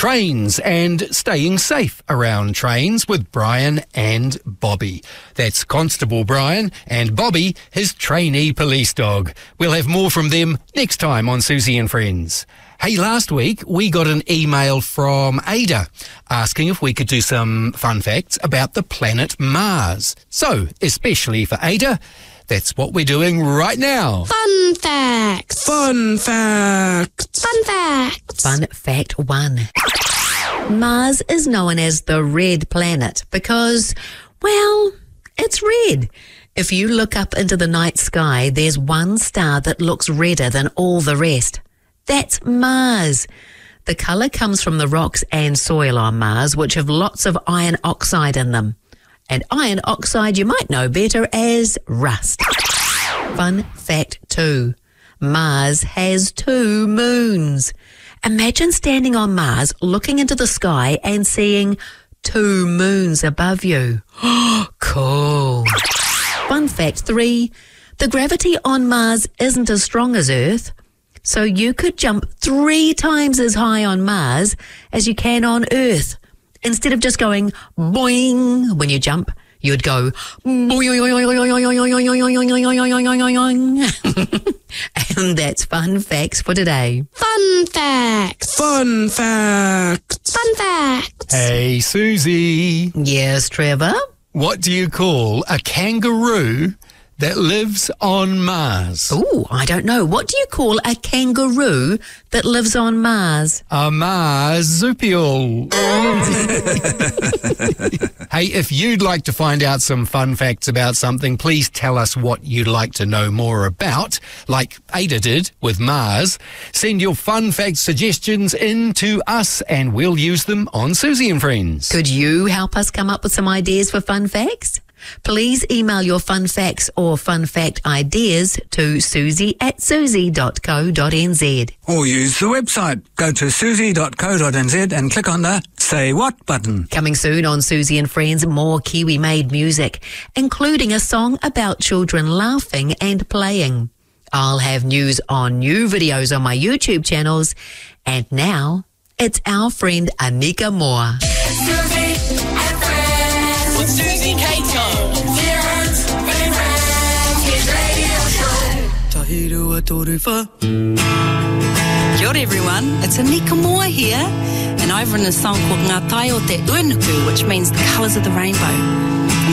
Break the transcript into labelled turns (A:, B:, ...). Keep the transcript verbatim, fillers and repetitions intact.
A: trains and staying safe around trains with Brian and Bobby. That's Constable Brian and Bobby, his trainee police dog. We'll have more from them next time on Susie and Friends. Hey, last week we got an email from Ada asking if we could do some fun facts about the planet Mars. So, especially for Ada, that's what we're doing right now.
B: Fun facts.
C: Fun facts.
B: Fun facts.
D: Fun fact one. Mars is known as the red planet because, well, it's red. If you look up into the night sky, there's one star that looks redder than all the rest. That's Mars. The colour comes from the rocks and soil on Mars, which have lots of iron oxide in them. And iron oxide you might know better as rust. Fun fact two. Mars has two moons. Imagine standing on Mars, looking into the sky and seeing two moons above you. Cool. Fun fact three. The gravity on Mars isn't as strong as Earth. So you could jump three times as high on Mars as you can on Earth. Instead of just going boing when you jump, you'd go boing. And that's fun facts for today.
B: Fun facts.
C: Fun facts.
B: Fun facts.
A: Hey, Susie.
D: Yes, Trevor?
A: What do you call a kangaroo that lives on Mars?
D: Oh, I don't know. What do you call a kangaroo that lives on Mars?
A: A marsupial. Hey, if you'd like to find out some fun facts about something, please tell us what you'd like to know more about, like Ada did with Mars. Send your fun fact suggestions in to us and we'll use them on Susie and Friends.
D: Could you help us come up with some ideas for fun facts? Please email your fun facts or fun fact ideas to susie at susie dot co dot n z.
C: Or use the website. Go to susie dot co dot n z and click on the Say What button.
D: Coming soon on Susie and Friends, more Kiwi-made music, including a song about children laughing and playing. I'll have news on new videos on my YouTube channels. And now, it's our friend Anika Moore.
E: Susie and Friends with Susie Cato. Friends, friends, his radio show.
F: Tahirua Toruwha. Kia ora everyone, it's Anika Moore here, and I've written a song called Ngā Tai o Te Uanuku, which means the colours of the rainbow.